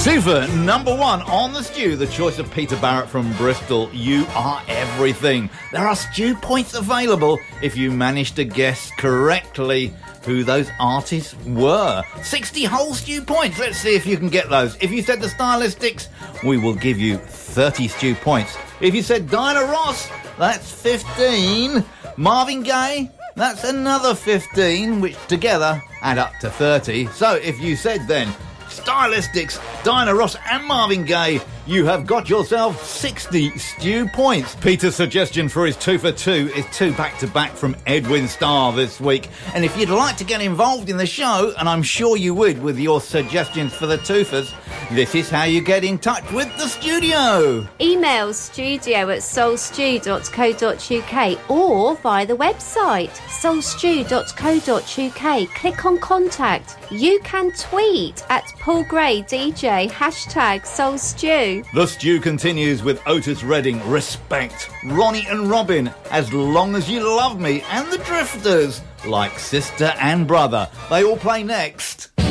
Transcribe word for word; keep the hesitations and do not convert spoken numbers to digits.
Super number one on the stew, the choice of Peter Barrett from Bristol. You are everything. There are stew points available if you manage to guess correctly who those artists were. sixty whole stew points. Let's see if you can get those. If you said the Stylistics, we will give you thirty stew points. If you said Diana Ross, that's fifteen. Marvin Gaye, that's another fifteen, which together add up to thirty. So if you said then Stylistics, Diana Ross and Marvin Gaye, you have got yourself sixty stew points. Peter's suggestion for his two for two is two back-to-back from Edwin Starr this week. And if you'd like to get involved in the show, and I'm sure you would with your suggestions for the twofers, this is how you get in touch with the studio. Email studio at soulstew dot co dot uk or via the website soulstew dot co dot uk. Click on contact. You can tweet at Paul Gray D J, hashtag soulstew. The stew continues with Otis Redding, Respect, Ronnie and Robin, As Long As You Love Me, and the Drifters, Like Sister and Brother. They all play next.